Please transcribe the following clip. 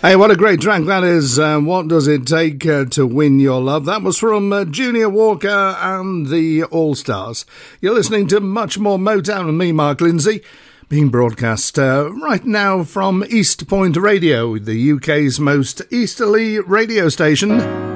Hey, what a great track that is. What Does It Take to Win Your Love? That was from Junior Walker and the All-Stars. You're listening to Much More Motown with me, Mark Lindsay, being broadcast right now from East Point Radio, the UK's most easterly radio station.